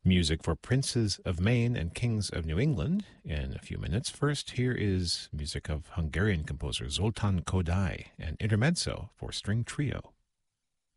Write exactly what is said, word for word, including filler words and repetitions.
music for Princes of Maine and Kings of New England in a few minutes. First, here is music of Hungarian composer Zoltán Kodály, an intermezzo for string trio.